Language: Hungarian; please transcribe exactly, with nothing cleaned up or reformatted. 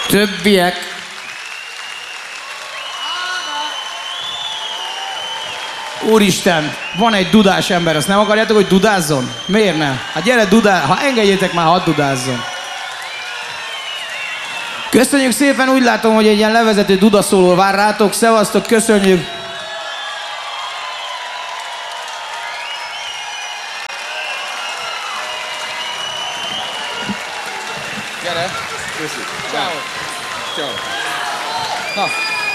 Többiek. Úristen, van egy dudás ember, azt nem akarjátok, hogy dudázzon? Miért nem? Hát gyere, dudál, ha engedjétek már, hadd dudázzon. Köszönjük szépen, úgy látom, hogy egy ilyen levezető dudaszóló vár rátok. Szevasztok, köszönjük! Gyere! Köszi! Ciao! Ciao! Na!